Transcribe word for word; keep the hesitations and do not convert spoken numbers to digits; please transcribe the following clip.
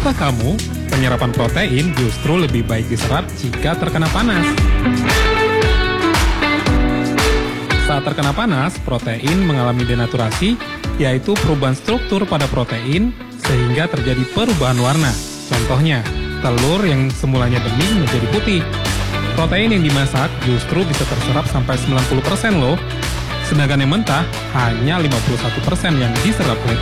tahukah kamu, penyerapan protein justru lebih baik diserap jika terkena panas? Saat terkena panas, protein mengalami denaturasi, yaitu perubahan struktur pada protein sehingga terjadi perubahan warna. Contohnya, telur yang semulanya bening menjadi putih. Protein yang dimasak justru bisa terserap sampai sembilan puluh persen loh. Sedangkan yang mentah hanya lima puluh satu persen yang diserap oleh